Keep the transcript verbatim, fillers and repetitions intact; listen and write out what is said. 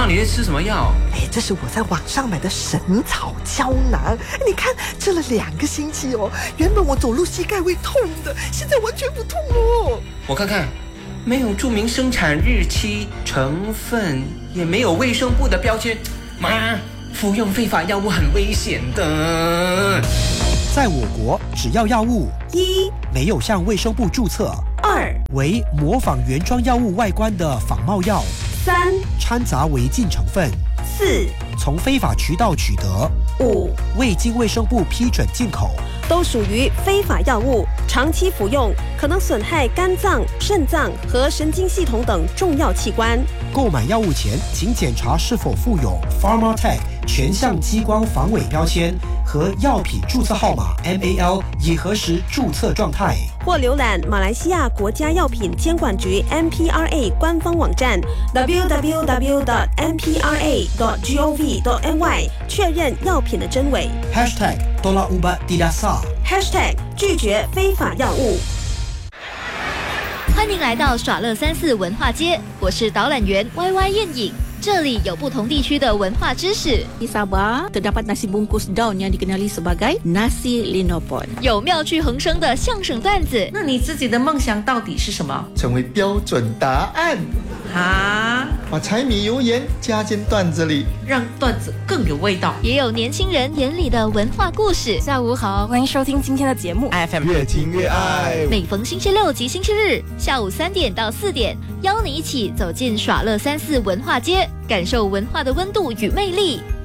道你在吃什么药？ 哎，这是我在网上买的神草胶囊，你看吃了两个星期哦，原本我走路膝盖会痛的，现在完全不痛哦。 我看看，没有注明生产日期、成分，也没有卫生部的标签。妈，服用非法药物很危险的。 在我国，只要药物一没有向卫生部注册， 二为模仿原装药物外观的仿冒药， 三掺杂违禁成分， 四从非法渠道取得， 五未经卫生部批准进口， 都属于非法药物，长期服用可能损害肝脏、肾脏和神经系统等重要器官。 购买药物前，请检查是否附有 Pharmatech 全项激光防伪标签和药品注册号码 M A L 已核实注册状态， 或浏览马来西亚国家药品监管局 M P R A 官方网站 double-u double-u double-u dot m p r a dot gov dot m y 确认药品的真伪。 Hashtag Tolak Ubat Tidak Sah Hashtag 拒绝非法药物。 欢迎来到耍乐三四文化街，我是导览员 Y Y 燕颖。这里有不同地区的文化知识。 Di Sabah terdapat nasi bungkus daun yang dikenali sebagai nasi linopon。 有妙趣横生的相声段子。 那你自己的梦想到底是什么？ 成为标准答案。 啊！ 把柴米油盐加进段子里， 让段子更有味道。 也有年轻人眼里的文化故事。 下午好，欢迎收听今天的节目 F M 越听越爱。 每逢星期六及星期日下午三点到四点，邀你一起走进耍乐三四文化街，感受文化的温度与魅力。